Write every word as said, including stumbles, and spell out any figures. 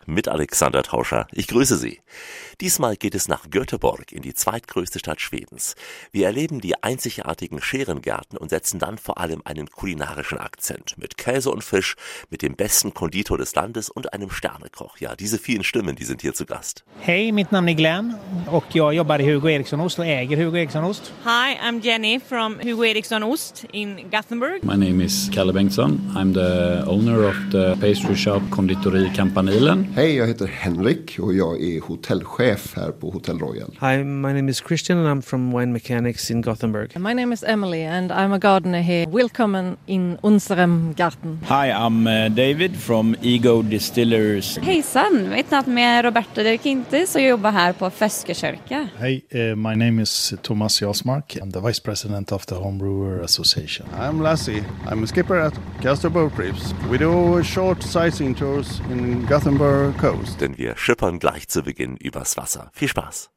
mit Alexander Tauscher. Ich grüße Sie. Diesmal geht es nach Göteborg, in die zweitgrößte Stadt Schwedens. Wir erleben die einzigartigen Scherengärten und setzen dann vor allem einen kulinarischen Akzent. Mit Käse und Fisch, mit dem besten Konditor des Landes und einem Sternekoch. Ja, diese vielen Stimmen, die sind hier zu Gast. Hej, mitt namn är Glenn och jag jobbar i Hugo Eriksson Ost och äger Hugo Eriksson Ost. Hi, I'm Jenny from Hugo Eriksson Ost in Gothenburg. My name is Kalle Bengtsson. I'm the owner of the pastry shop Konditori Campanilen. Hej, jag heter Henrik och jag är hotellchef här på Hotel Royal. Hi, my name is Christian and I'm from Wine Mechanics in Gothenburg. My name is Emily and I'm a gardener here. Welcome in unserem Garten. Hi, I'm uh, David from Ego Distillers. Hejsan, mitt namn är Roberto Del Quintis och jag jobbar här på Feskekörka. Hey, uh, my name is Thomas Jasmark. I'm the vice president of the Home Brewer Association. I'm Lassie. I'm a skipper at Castor Boat Trips. We do short sightseeing tours in Gothenburg coast. Denn wir schippern gleich zu Beginn übers Wasser. Viel Spaß!